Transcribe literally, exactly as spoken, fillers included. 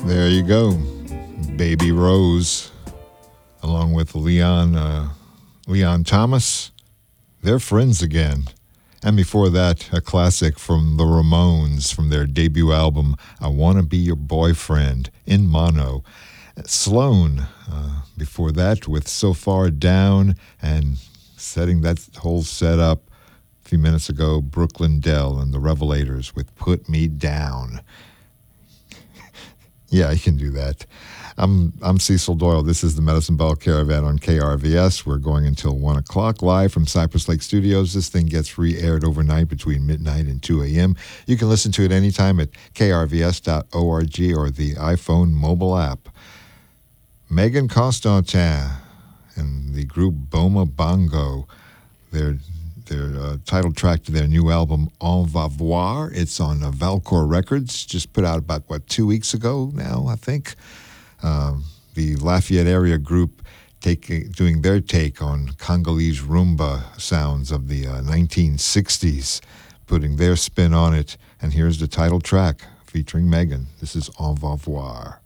There you go. Baby Rose, along with Leon, uh, Leon Thomas. They're friends again. And before that, a classic from the Ramones from their debut album, I Wanna Be Your Boyfriend, in mono. Sloan, uh, before that, with So Far Down, and setting that whole set up a few minutes ago, Brooklyn Dell and the Revelators with Put Me Down. Yeah, you can do that. I'm I'm Cecil Doyle. This is the Medicine Ball Caravan on K R V S. We're going until one o'clock live from Cypress Lake Studios. This thing gets re-aired overnight between midnight and two a.m. You can listen to it anytime at k r v s dot org or the iPhone mobile app. Megan Constantin and the group Boma Bongo. Their their uh, title track to their new album, En Va Voir. It's on uh, Valcor Records, just put out about, what, two weeks ago now, I think. Um, the Lafayette area group take, doing their take on Congolese rumba sounds of the uh, nineteen sixties, putting their spin on it. And here's the title track featuring Megan. This is En Va Voir.